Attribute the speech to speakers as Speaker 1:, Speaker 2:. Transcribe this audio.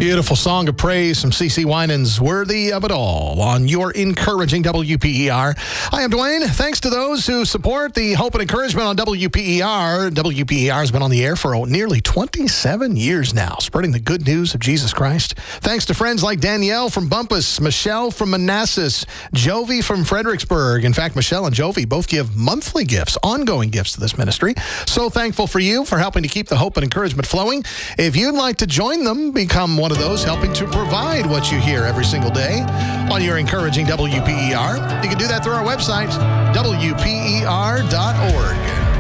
Speaker 1: Beautiful song of praise from CeCe Winans, Worthy of It All, on your encouraging WPER. I am Dwayne. Thanks to those who support the hope and encouragement on WPER. WPER has been on the air for nearly 27 years now, spreading the good news of Jesus Christ. Thanks to friends like Danielle from Bumpus, Michelle from Manassas, Jovi from Fredericksburg. In fact, Michelle and Jovi both give monthly gifts, ongoing gifts to this ministry. So thankful for you for helping to keep the hope and encouragement flowing. If you'd like to join them, become one of those helping to provide what you hear every single day on your encouraging WPER. You can do that through our website, WPER.org.